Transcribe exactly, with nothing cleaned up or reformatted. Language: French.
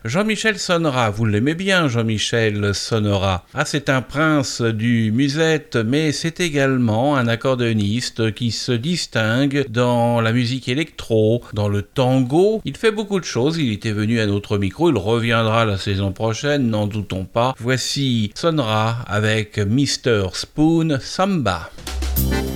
Jean-Michel Sonora, vous l'aimez bien, Jean-Michel Sonora. Ah, c'est un prince du musette, mais c'est également un accordéoniste qui se distingue dans la musique électro, dans le tango. Il fait beaucoup de choses, il était venu à notre micro, il reviendra la saison prochaine, n'en doutons pas. Voici Sonora avec mister Spoon Samba.